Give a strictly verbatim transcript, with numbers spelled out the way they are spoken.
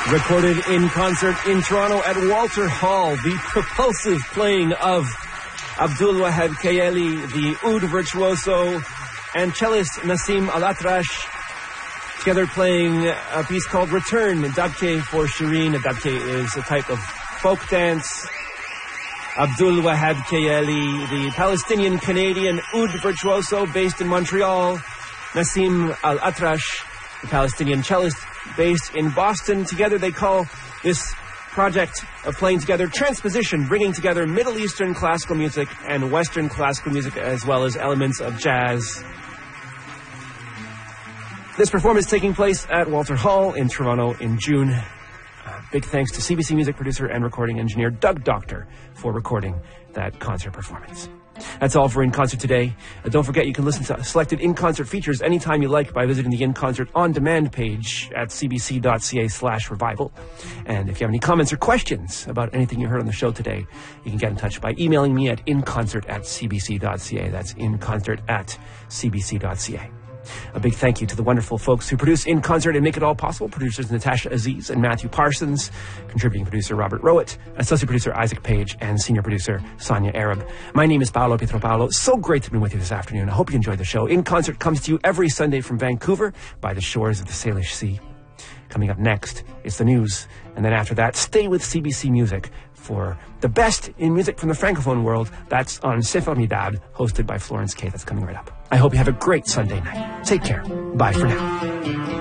Recorded in concert in Toronto at Walter Hall, the propulsive playing of Abdul Wahab Kayeli, the oud virtuoso, and cellist Nassim Al-Atrash, together playing a piece called Return, Dabke for Shireen. A Dabke is a type of folk dance. Abdul Wahab Kayeli, the Palestinian-Canadian oud virtuoso based in Montreal. Nassim Al-Atrash, the Palestinian cellist based in Boston. Together they call this project of playing together Transposition, bringing together Middle Eastern classical music and Western classical music, as well as elements of jazz. This performance is taking place at Walter Hall in Toronto in June. Uh, big thanks to C B C music producer and recording engineer Doug Doctor for recording that concert performance. That's all for In Concert today. Uh, don't forget you can listen to selected In Concert features anytime you like by visiting the In Concert On Demand page at cbc.ca slash revival. And if you have any comments or questions about anything you heard on the show today, you can get in touch by emailing me at inconcert at cbc.ca. That's inconcert at cbc.ca. A big thank you to the wonderful folks who produce In Concert and make it all possible. Producers Natasha Aziz and Matthew Parsons, contributing producer Robert Rowett, associate producer Isaac Page, and senior producer Sonia Arab. My name is Paolo Pietro-Paolo. So great to be with you this afternoon. I hope you enjoyed the show. In Concert comes to you every Sunday from Vancouver by the shores of the Salish Sea. Coming up next is the news, and then after that, stay with C B C Music for the best in music from the Francophone world. That's on C'est Formidable, hosted by Florence Kay. That's coming right up. I hope you have a great Sunday night. Take care. Bye for now.